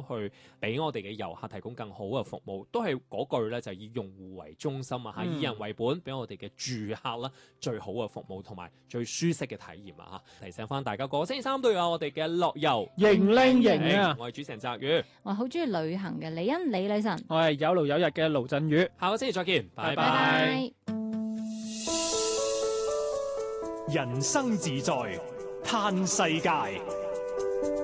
去俾我哋嘅遊客提供更好嘅服務，都係嗰句咧，就以用戶為中心啊，以人為本，俾我哋嘅住客啦最好嘅服務同埋最舒適嘅體驗啊！提醒翻大家，個星期三都有我哋嘅樂遊型靚型啊！ 我係主持人澤宇， 我好中意旅行嘅李欣李禮晨， 我係有勞有日嘅盧振宇， 下個星期再見，拜拜拜。 人生自在嘆世界。